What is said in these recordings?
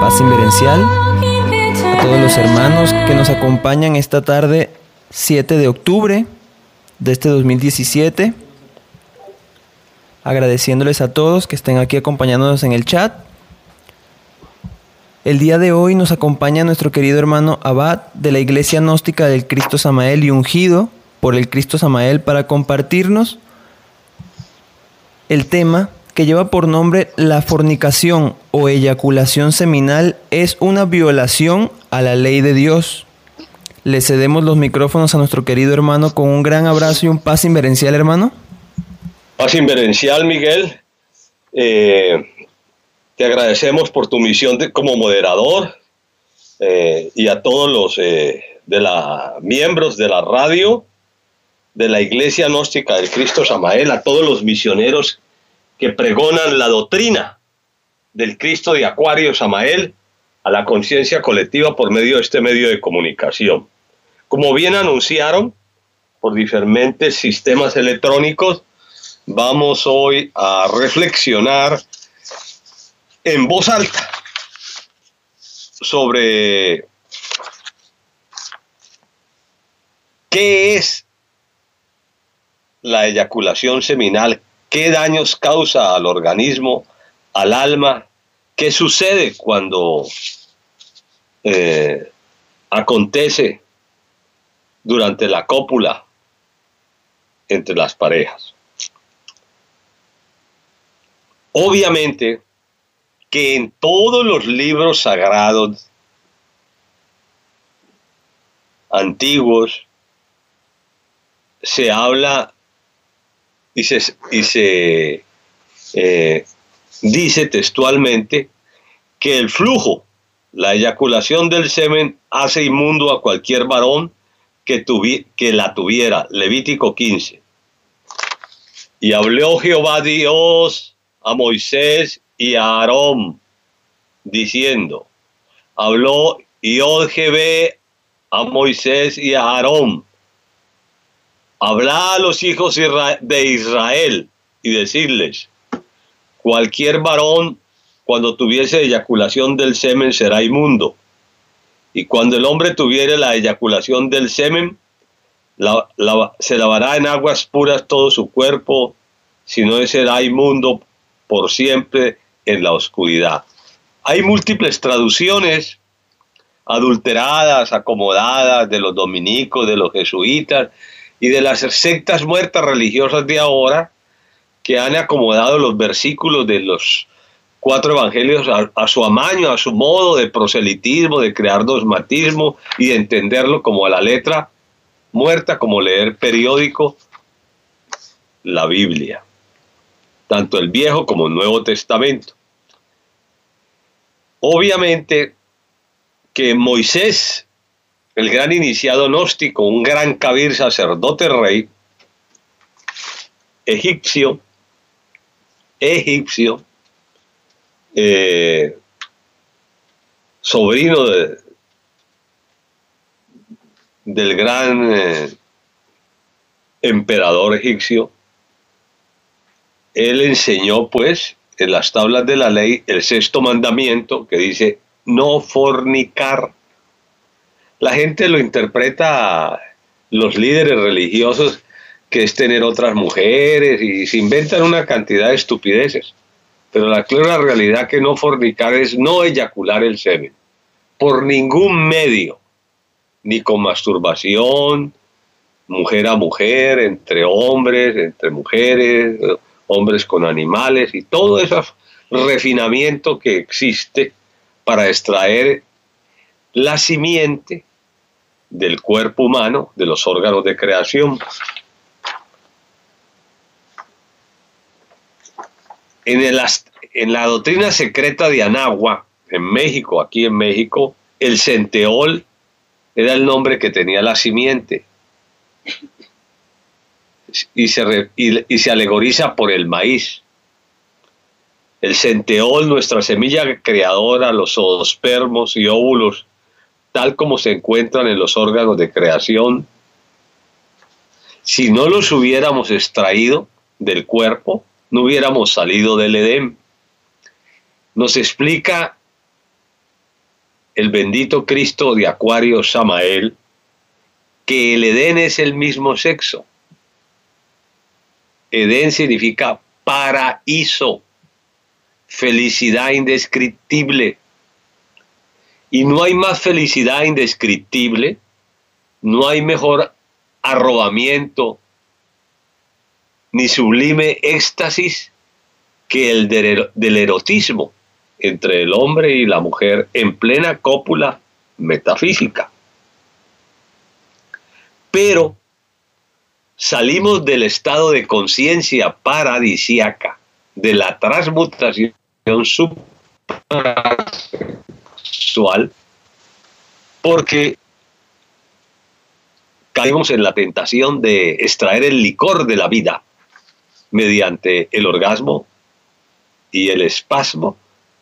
paz inverencial, a todos los hermanos que nos acompañan esta tarde 7 de octubre de este 2017, agradeciéndoles a todos que estén aquí acompañándonos en el chat. El día de hoy nos acompaña nuestro querido hermano Abad de la Iglesia Gnóstica del Cristo Samael y ungido por el Cristo Samael para compartirnos el tema que lleva por nombre: la fornicación o eyaculación seminal es una violación a la ley de Dios. Le cedemos los micrófonos a nuestro querido hermano con un gran abrazo y un paz inverencial, hermano. Paz inverencial, Miguel. Te agradecemos por tu misión como moderador y a todos los miembros de la radio de la Iglesia Gnóstica del Cristo Samael, a todos los misioneros que pregonan la doctrina del Cristo de Acuario Samael a la conciencia colectiva por medio de este medio de comunicación. Como bien anunciaron por diferentes sistemas electrónicos, vamos hoy a reflexionar en voz alta sobre qué es la eyaculación seminal, qué daños causa al organismo, al alma, qué sucede cuando acontece durante la cópula entre las parejas. Obviamente que en todos los libros sagrados antiguos se habla y se dice textualmente que el flujo, la eyaculación del semen, hace inmundo a cualquier varón que la tuviera. Levítico 15. Y habló Jehová Dios a Moisés y a Aarón, diciendo, habló Yod-Hvé a Moisés y a Aarón, hablad a los hijos de Israel y decirles, cualquier varón cuando tuviese eyaculación del semen será inmundo, y cuando el hombre tuviere la eyaculación del semen, se lavará en aguas puras todo su cuerpo, si no será inmundo por siempre en la oscuridad. Hay múltiples traducciones adulteradas, acomodadas, de los dominicos, de los jesuitas y de las sectas muertas religiosas de ahora, que han acomodado los versículos de los 4 evangelios a su amaño, a su modo de proselitismo, de crear dogmatismo y de entenderlo como a la letra muerta, como leer periódico, la Biblia, tanto el Viejo como el Nuevo Testamento. Obviamente que Moisés, el gran iniciado gnóstico, un gran kabir, sacerdote rey, egipcio, sobrino del gran emperador egipcio, él enseñó pues en las tablas de la ley el 6º mandamiento, que dice no fornicar. La gente lo interpreta, los líderes religiosos, que es tener otras mujeres, y se inventan una cantidad de estupideces. Pero la clara realidad que no fornicar es no eyacular el semen, por ningún medio, ni con masturbación, mujer a mujer, entre hombres, entre mujeres, hombres con animales, y todo ese refinamiento que existe para extraer la simiente del cuerpo humano, de los órganos de creación. En la doctrina secreta de Anáhuac, en México, aquí en México, el centeol era el nombre que tenía la simiente, y se alegoriza por el maíz. El centeol, nuestra semilla creadora, los zoospermos y óvulos, tal como se encuentran en los órganos de creación, si no los hubiéramos extraído del cuerpo, no hubiéramos salido del Edén. Nos explica el bendito Cristo de Acuario Samael que el Edén es el mismo sexo. Edén significa paraíso, felicidad indescriptible. Y no hay más felicidad indescriptible, no hay mejor arrobamiento ni sublime éxtasis que el del erotismo entre el hombre y la mujer en plena cópula metafísica. Pero salimos del estado de conciencia paradisíaca, de la transmutación suprasexual, porque caímos en la tentación de extraer el licor de la vida mediante el orgasmo y el espasmo,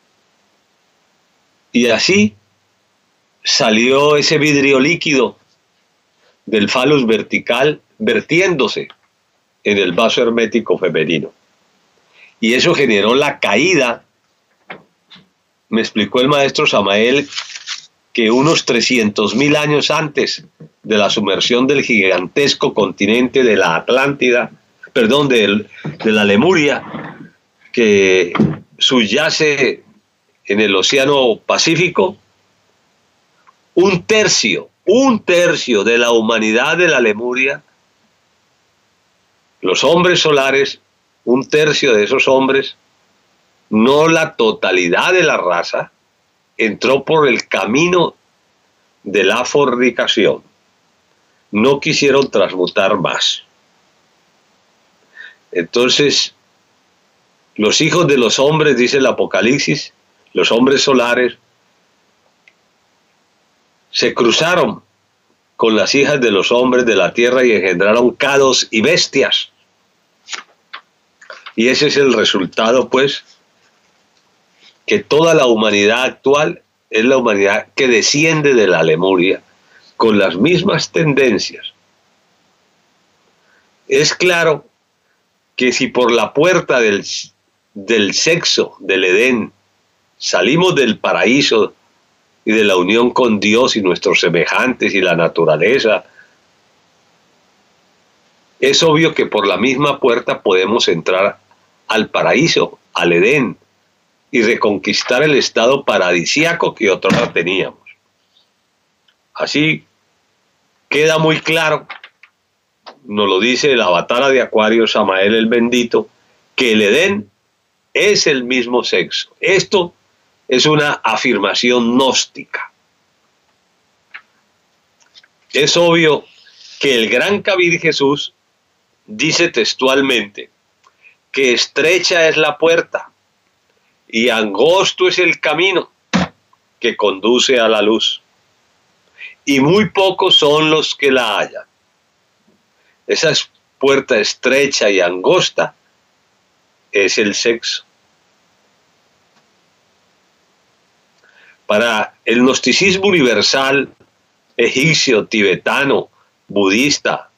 y así salió ese vidrio líquido del falus vertical vertiéndose en el vaso hermético femenino. Y eso generó la caída. Me explicó el maestro Samael que unos 300.000 años antes de la sumersión del gigantesco continente de la Atlántida, perdón, de la Lemuria, que subyace en el Océano Pacífico, un tercio de la humanidad de la Lemuria, los hombres solares, un tercio de esos hombres, no la totalidad de la raza, entró por el camino de la fornicación. No quisieron transmutar más. Entonces, los hijos de los hombres, dice el Apocalipsis, los hombres solares, se cruzaron con las hijas de los hombres de la tierra y engendraron cados y bestias. Y ese es el resultado, pues, que toda la humanidad actual es la humanidad que desciende de la Lemuria, con las mismas tendencias. Es claro que si por la puerta del sexo, del Edén, salimos del paraíso y de la unión con Dios y nuestros semejantes y la naturaleza, es obvio que por la misma puerta podemos entrar al paraíso, al Edén, y reconquistar el estado paradisíaco que otrora teníamos. Así queda muy claro, nos lo dice el avatar de Acuario, Samael el bendito, que el Edén es el mismo sexo. Esto es una afirmación gnóstica. Es obvio que el gran Kabir Jesús dice textualmente que estrecha es la puerta y angosto es el camino que conduce a la luz, y muy pocos son los que la hallan. Esa puerta estrecha y angosta es el sexo. Para el gnosticismo universal, egipcio, tibetano, budista,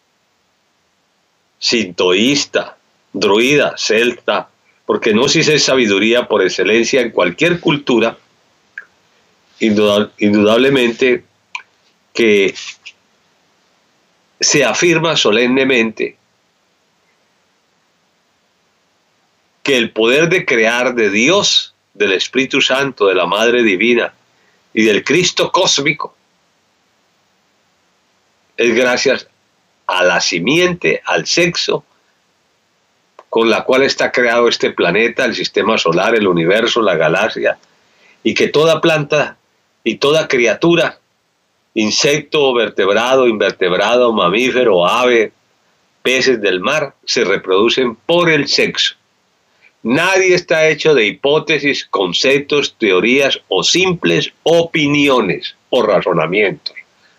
sintoísta, druida, celta, porque gnosis es sabiduría por excelencia en cualquier cultura, indudablemente que se afirma solemnemente que el poder de crear de Dios, del Espíritu Santo, de la Madre Divina y del Cristo cósmico es gracias a la simiente, al sexo, con la cual está creado este planeta, el sistema solar, el universo, la galaxia, y que toda planta y toda criatura, insecto, vertebrado, invertebrado, mamífero, ave, peces del mar, se reproducen por el sexo. Nadie está hecho de hipótesis, conceptos, teorías o simples opiniones o razonamientos.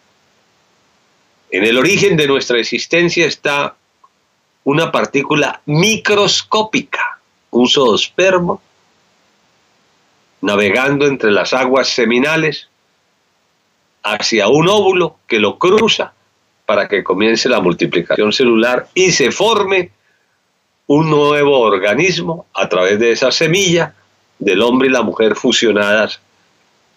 En el origen de nuestra existencia está una partícula microscópica, un zoospermo, navegando entre las aguas seminales hacia un óvulo que lo cruza para que comience la multiplicación celular y se forme un nuevo organismo a través de esa semilla del hombre y la mujer fusionadas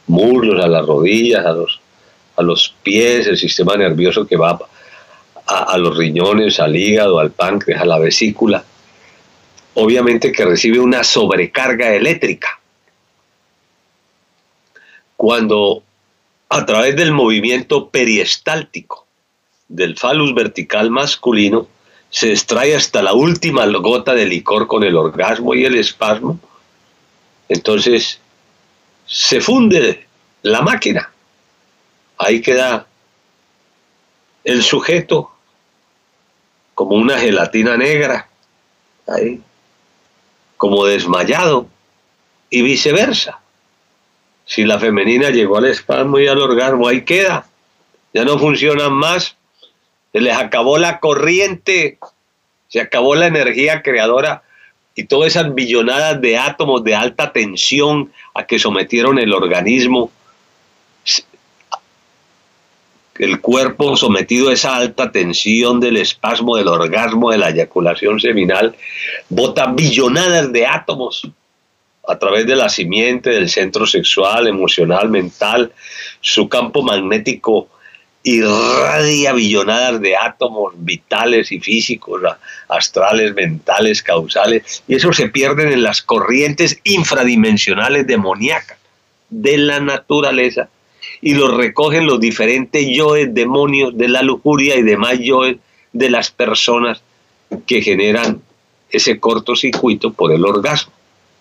muslos, a las rodillas, a los pies, el sistema nervioso que va a los riñones, al hígado, al páncreas, a la vesícula. Obviamente que recibe una sobrecarga eléctrica. Cuando a través del movimiento periestáltico del falus vertical masculino se extrae hasta la última gota de licor con el orgasmo y el espasmo, entonces se funde la máquina. Ahí queda el sujeto como una gelatina negra, ahí, como desmayado, y viceversa. Si la femenina llegó al espasmo y al orgasmo, ahí queda. Ya no funcionan más. Se les acabó la corriente, se acabó la energía creadora y todas esas billonadas de átomos de alta tensión a que sometieron el organismo. El cuerpo sometido a esa alta tensión del espasmo, del orgasmo, de la eyaculación seminal, bota billonadas de átomos a través de la simiente, del centro sexual, emocional, mental. Su campo magnético irradia billonadas de átomos vitales y físicos, astrales, mentales, causales, y eso se pierden en las corrientes infradimensionales demoníacas de la naturaleza, y los recogen los diferentes yoes, demonios de la lujuria y demás yoes de las personas que generan ese cortocircuito por el orgasmo.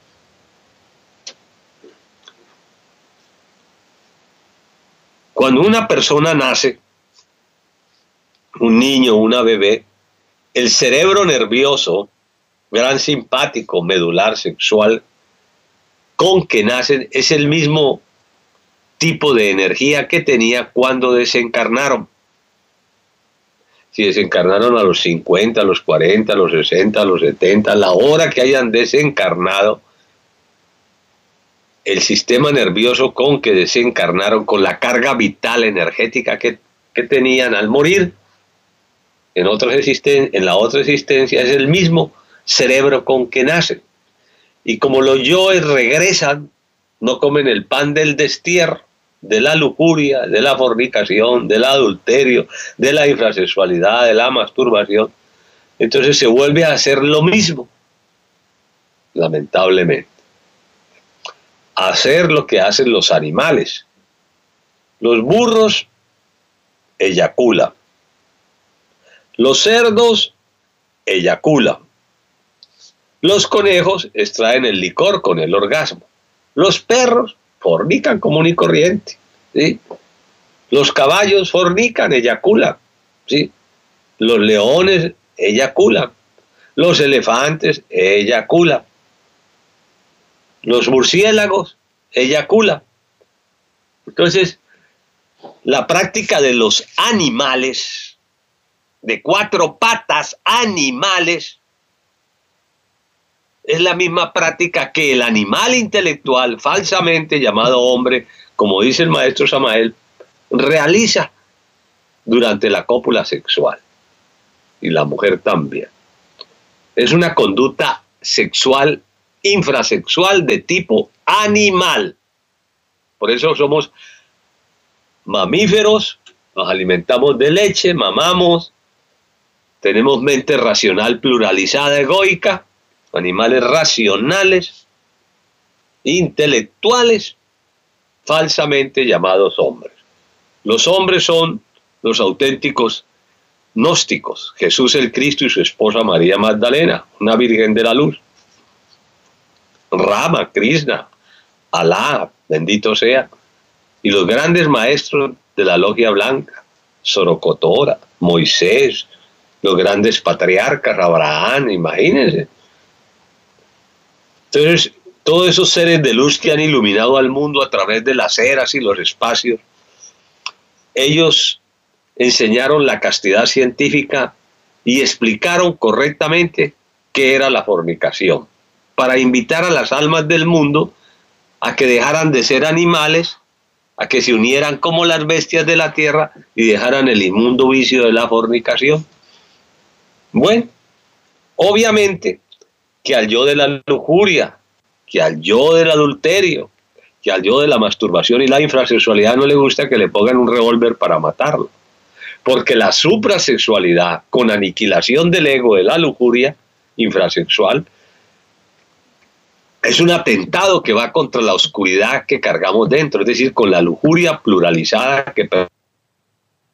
Cuando una persona nace, un niño, una bebé, el cerebro nervioso, gran simpático, medular, sexual, con que nacen, es el mismo tipo de energía que tenía cuando desencarnaron. Si desencarnaron a los 50, a los 40, a los 60, a los 70, a la hora que hayan desencarnado, el sistema nervioso con que desencarnaron, con la carga vital energética que tenían al morir, en la otra existencia es el mismo cerebro con que nacen. Y como los yoes regresan, no comen el pan del destierro, de la lujuria, de la fornicación, del adulterio, de la infrasexualidad, de la masturbación, entonces se vuelve a hacer lo mismo, lamentablemente. Hacer lo que hacen los animales. Los burros eyaculan. Los cerdos eyaculan. Los conejos extraen el licor con el orgasmo. Los perros fornican común y corriente, ¿sí? Los caballos fornican, eyaculan, ¿sí? Los leones eyaculan. Los elefantes eyaculan. Los murciélagos eyaculan. Entonces, la práctica de los animales, de 4 patas animales, es la misma práctica que el animal intelectual, falsamente llamado hombre, como dice el maestro Samael, realiza durante la cópula sexual. Y la mujer también. Es una conducta sexual infrasexual de tipo animal. Por eso somos mamíferos, nos alimentamos de leche, mamamos, tenemos mente racional pluralizada, egoica, animales racionales, intelectuales, falsamente llamados hombres. Los hombres son los auténticos gnósticos, Jesús el Cristo y su esposa María Magdalena, una virgen de la luz. Rama, Krishna, Alá, bendito sea, y los grandes maestros de la logia blanca, Sorocotora, Moisés, los grandes patriarcas, Abraham, imagínense. Entonces, todos esos seres de luz que han iluminado al mundo a través de las eras y los espacios, ellos enseñaron la castidad científica y explicaron correctamente qué era la fornicación, para invitar a las almas del mundo a que dejaran de ser animales, a que se unieran como las bestias de la tierra y dejaran el inmundo vicio de la fornicación. Bueno, obviamente que al yo de la lujuria, que al yo del adulterio, que al yo de la masturbación y la infrasexualidad no le gusta que le pongan un revólver para matarlo. Porque la suprasexualidad, con aniquilación del ego de la lujuria infrasexual, es un atentado que va contra la oscuridad que cargamos dentro, es decir, con la lujuria pluralizada que